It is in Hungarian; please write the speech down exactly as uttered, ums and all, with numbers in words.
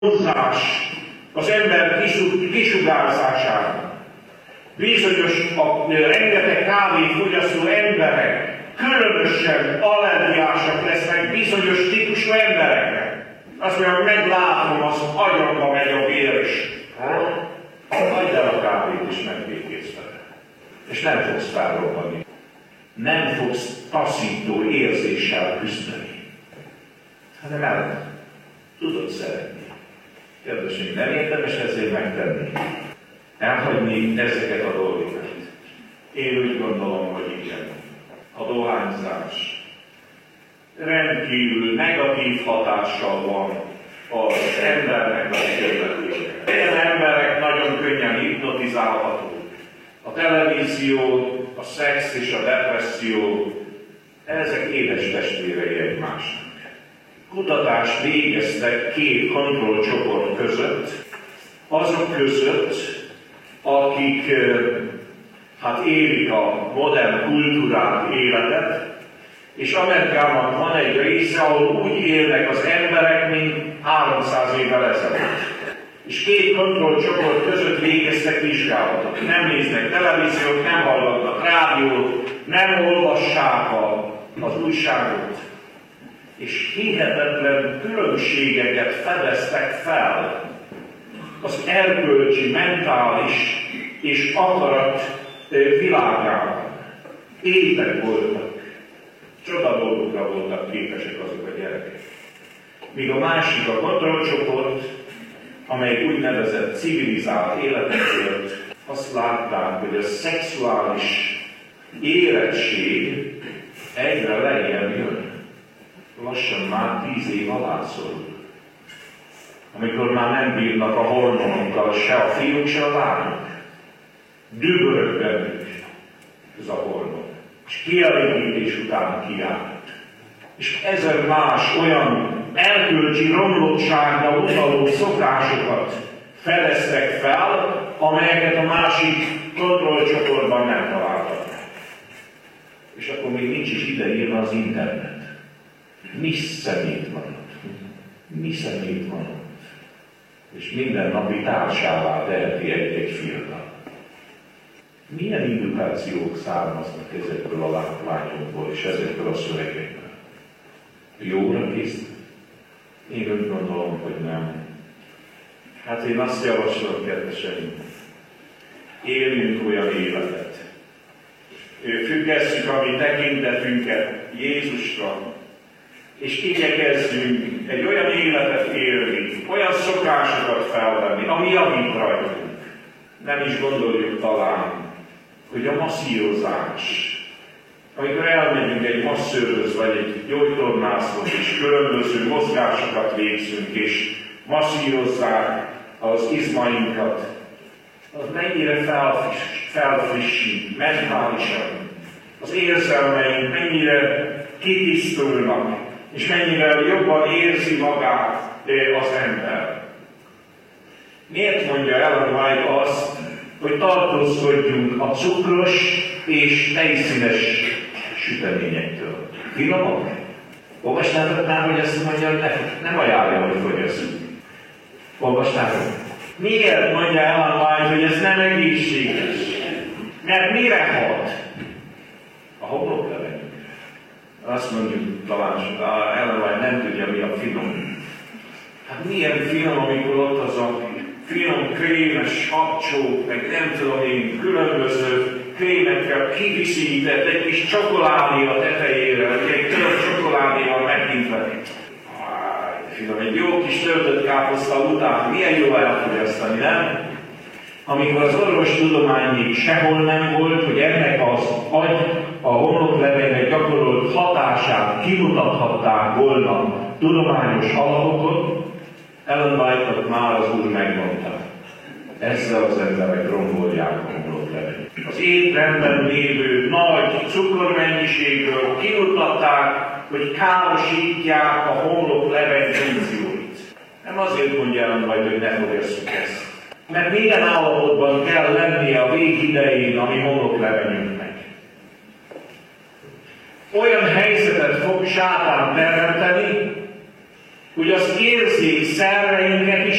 húzás az ember kisugárzására. Bizonyos a rengeteg kávéfogyasztó emberek különösen allergiásak lesznek bizonyos típusú embereknek. Azt mondja, meglátom, az agyamba megy a vér is. Hagyd el a kávét is megvégész vele. És nem fogsz felrobbani. Nem fogsz taszító érzéssel küzdeni. Hanem el tudod szeretni. Kedveseim, nem érdemes ezért megtenni. Elhagyni ezeket a dolgokat. Én úgy gondolom, hogy igen. A dohányzás rendkívül negatív hatással van az embernek az életére. Ilyen emberek nagyon könnyen hipnotizálhatók. A televízió, a szex és a depresszió, ezek édes testvérei egymásnak. Kutatást végeztek két kontrollcsoport között, azok között, akik hát élik a modern kultúrát, életet, és Amerikában van egy része, ahol úgy élnek az emberek, mint háromszáz évvel ezelőtt. És két kontrollcsoport között végeztek vizsgálatot. Nem néznek televíziót, nem hallgatnak rádiót, nem olvassák a, az újságot. És hihetetlen különbségeket fedeztek fel az erkölcsi, mentális és akarat világában. Épek voltak. Csoda dolgokra voltak képesek azok a gyerekek. Míg a másik, a kontrollcsoport, amely úgynevezett civilizált életet élt, azt látták, hogy a szexuális érettség egyre lejjebb jön. Lassan már tíz év alá szorul. Amikor már nem bírnak a hormonokkal se a fiúk, se a lányok. Dübörög bennük ez a hormon. És kielégítés után kiállt. És ezer más olyan erkölcsi romlottságra utaló szokásokat fedeztek fel, amelyeket a másik kontrollcsoportban nem találtak. És akkor még nincs is ideírva az internet. Mi szemét van ott? Mi szemét van ott? És mindennapi társává teheti egy-egy fiatal. Milyen indukációk származnak ezekből a látványokból és ezekből a szövegekből? Jóra készít? Én úgy gondolom, hogy nem. Hát én azt javaslom, kedveseim, éljünk olyan életet. Függesszük a mi tekintetünket Jézusra, és igyekezzünk egy olyan életet élni, olyan szokásokat felvenni, ami javít rajtunk. Nem is gondoljuk talán, hogy a masszírozás, amikor elmegyünk egy masszőrhöz, vagy egy gyógytornászhoz, és különböző mozgásokat végzünk, és masszírozzák az izmainkat, az mennyire felfriss, felfrissít, mentálisan. Az érzelmeink mennyire kitisztulnak, és mennyire jobban érzi magát az ember. Miért mondja Ellen White azt, hogy tartózkodjunk a cukros és tejszínes süteményektől? Finomak? Olvastátok már, hogy ezt mondja, hogy ne, nem ajánlja, hogy fogyasszunk. Olvastátok? Miért mondja Ellen White, hogy ez nem egészséges? Mert mire hat? A homloklevelünkre. Azt mondjuk talán, hogy Ellen White nem tudja, mi a finom. Hát milyen finom, amikor ott az a finom, krémes kapcsó, meg nem tudom én, különböző krémekkel kiviszített egy kis csokoládé a tetejére, egy több csokoládéval megintve. Finom, egy jó kis töltött káposzta után milyen jó elfogyasztani, nem? Amikor az orvostudomány még sehol nem volt, hogy ennek az agy a homloklevélnek gyakorolt hatását kimutathatták volna tudományos alapokon, Ellen White-nak már az Úr megmondta. Ezzel az emberek rombolják a homloklevelet. Az étrendben lévő nagy cukormennyiségből kimutatták, hogy károsítják a homloklevél funkcióit. Nem azért mondja Ellen White, hogy ne fogyasszuk ezt. Mert milyen állapotban kell lennie a végidején a mi homloklevelünknek. Olyan helyzetet fog sátán teremteni, hogy az érzék szerveinket is